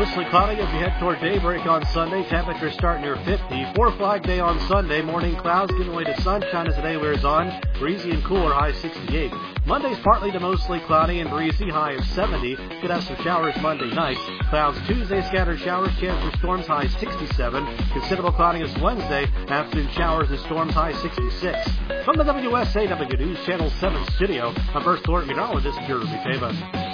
mostly cloudy as we head toward daybreak on Sunday. Temperatures start near 50. For Flag Day on Sunday, morning clouds giving way to sunshine as the day wears on. Breezy and cooler, high 68. Monday's partly to mostly cloudy and breezy, high of 70. Could have some showers Monday night. Clouds Tuesday, scattered showers, chance for storms, high 67. Considerable cloudiness Wednesday. Afternoon showers and storms, high 66. From the WSAW News Channel 7 studio, I'm First Alert Meteorologist Jeremy Taven.